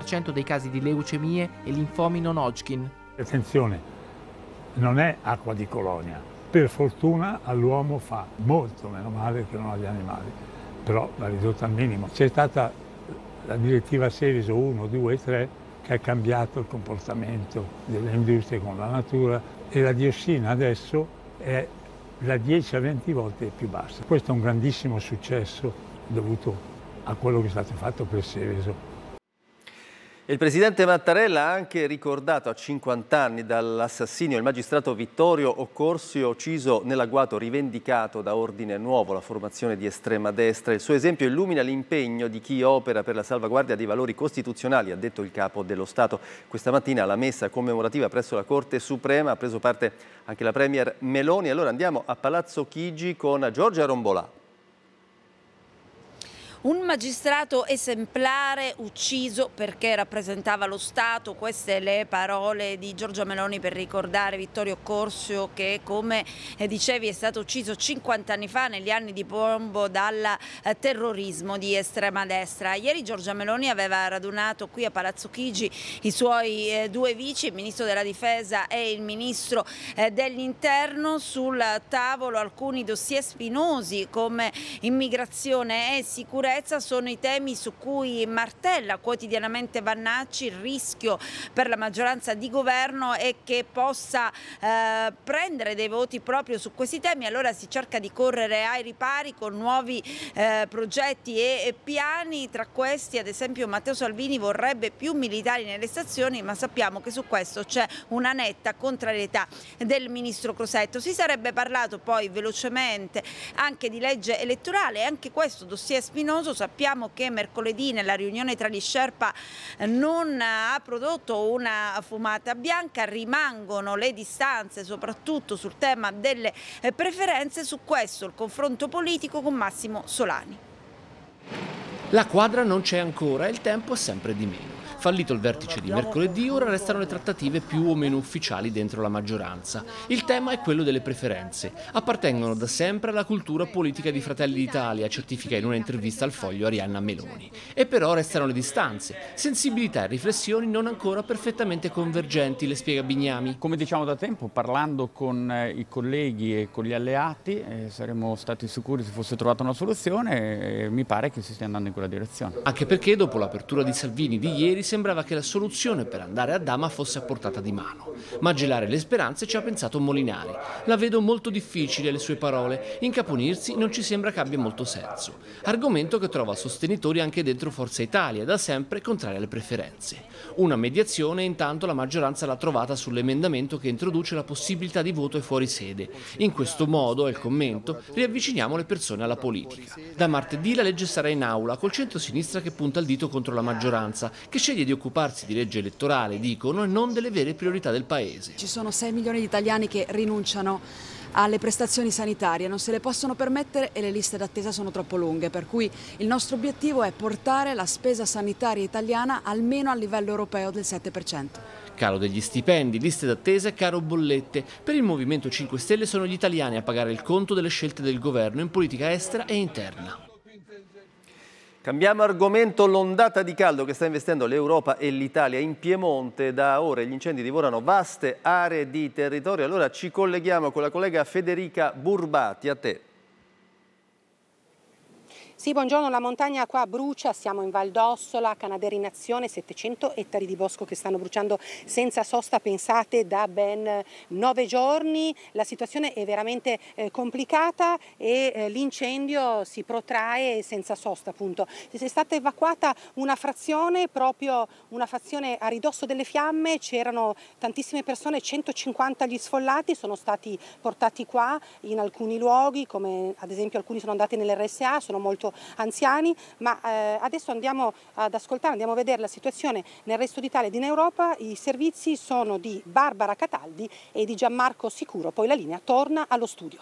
20% dei casi di leucemie e linfomi non Hodgkin. Attenzione, non è acqua di colonia. Per fortuna all'uomo fa molto meno male che non agli animali, però va ridotta al minimo. C'è stata la direttiva Seveso 1, 2 e 3 che ha cambiato il comportamento delle industrie con la natura e la diossina adesso è da 10 a 20 volte più bassa. Questo è un grandissimo successo dovuto a quello che è stato fatto per Seveso. Il presidente Mattarella ha anche ricordato a 50 anni dall'assassinio il magistrato Vittorio Occorsio, ucciso nell'agguato rivendicato da Ordine Nuovo, la formazione di estrema destra. Il suo esempio illumina l'impegno di chi opera per la salvaguardia dei valori costituzionali, ha detto il capo dello Stato. Questa mattina alla messa commemorativa presso la Corte Suprema ha preso parte anche la premier Meloni. Allora andiamo a Palazzo Chigi con Giorgia Rombolà. Un magistrato esemplare ucciso perché rappresentava lo Stato, queste le parole di Giorgia Meloni per ricordare Vittorio Occorsio che, come dicevi, è stato ucciso 50 anni fa negli anni di piombo dal terrorismo di estrema destra. Ieri Giorgia Meloni aveva radunato qui a Palazzo Chigi i suoi due vici, il ministro della difesa e il ministro dell'interno. Sul tavolo alcuni dossier spinosi come immigrazione e sicurezza sono i temi su cui martella quotidianamente Vannacci. Il rischio per la maggioranza di governo è che possa prendere dei voti proprio su questi temi, allora si cerca di correre ai ripari con nuovi progetti e piani. Tra questi, ad esempio, Matteo Salvini vorrebbe più militari nelle stazioni, ma sappiamo che su questo c'è una netta contrarietà del ministro Crosetto. Si sarebbe parlato poi velocemente anche di legge elettorale, anche questo dossier spinoso. Sappiamo che mercoledì nella riunione tra gli Sherpa non ha prodotto una fumata bianca, rimangono le distanze soprattutto sul tema delle preferenze. Su questo il confronto politico con Massimo Solani. La quadra non c'è ancora e il tempo è sempre di meno. Fallito il vertice di mercoledì, ora restano le trattative più o meno ufficiali dentro la maggioranza. Il tema è quello delle preferenze. Appartengono da sempre alla cultura politica di Fratelli d'Italia, certifica in una intervista al Foglio Arianna Meloni. E però restano le distanze, sensibilità e riflessioni non ancora perfettamente convergenti, le spiega Bignami. Come diciamo da tempo, parlando con i colleghi e con gli alleati, saremmo stati sicuri se fosse trovata una soluzione e mi pare che si stia andando in quella direzione. Anche perché dopo l'apertura di Salvini di ieri sembrava che la soluzione per andare a Dama fosse a portata di mano. Ma a gelare le speranze ci ha pensato Molinari. La vedo molto difficile, le sue parole. Incaponirsi non ci sembra che abbia molto senso. Argomento che trova sostenitori anche dentro Forza Italia, da sempre contraria alle preferenze. Una mediazione intanto la maggioranza l'ha trovata sull'emendamento che introduce la possibilità di voto ai fuori sede. In questo modo, è il commento, riavviciniamo le persone alla politica. Da martedì la legge sarà in aula, col centro-sinistra che punta il dito contro la maggioranza, che sceglie di occuparsi di legge elettorale, dicono, e non delle vere priorità del paese. Ci sono 6 milioni di italiani che rinunciano alle prestazioni sanitarie, non se le possono permettere e le liste d'attesa sono troppo lunghe, per cui il nostro obiettivo è portare la spesa sanitaria italiana almeno al livello europeo del 7%. Calo degli stipendi, liste d'attesa e caro bollette. Per il Movimento 5 Stelle sono gli italiani a pagare il conto delle scelte del governo in politica estera e interna. Cambiamo argomento, l'ondata di caldo che sta investendo l'Europa e l'Italia. In Piemonte da ore gli incendi divorano vaste aree di territorio. Allora ci colleghiamo con la collega Federica Burbati, a te. Sì, buongiorno, la montagna qua brucia, siamo in Val d'Ossola, Canaderi in azione, 700 ettari di bosco che stanno bruciando senza sosta, pensate, da ben 9 giorni. La situazione è veramente complicata e l'incendio si protrae senza sosta, appunto. È stata evacuata una frazione, proprio una frazione a ridosso delle fiamme, c'erano tantissime persone, 150 gli sfollati sono stati portati qua in alcuni luoghi, come ad esempio alcuni sono andati nell'RSA, sono molto anziani, ma adesso andiamo ad ascoltare, andiamo a vedere la situazione nel resto d'Italia ed in Europa. I servizi sono di Barbara Cataldi e di Gianmarco Sicuro, poi la linea torna allo studio.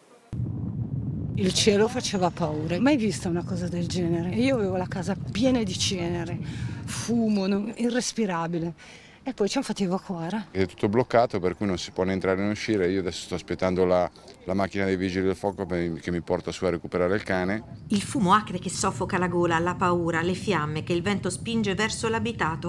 Il cielo faceva paura, mai vista una cosa del genere. Io avevo la casa piena di cenere, fumo, irrespirabile. E poi ci hanno fatto evacuare. È tutto bloccato, per cui non si può né entrare né uscire. Io adesso sto aspettando la macchina dei vigili del fuoco che mi porta su a recuperare il cane. Il fumo acre che soffoca la gola, la paura, le fiamme che il vento spinge verso l'abitato